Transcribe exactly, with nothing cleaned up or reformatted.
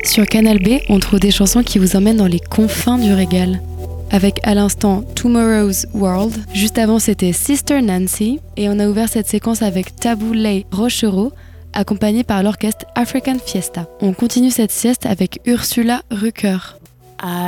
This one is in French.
Sur Canal B, on trouve des chansons qui vous emmènent dans les confins du régal. Avec à l'instant Tomorrow's World, juste avant c'était Sister Nancy, et on a ouvert cette séquence avec Tabou Ley Rochereau, accompagné par l'orchestre African Fiesta. On continue cette sieste avec Ursula Rucker.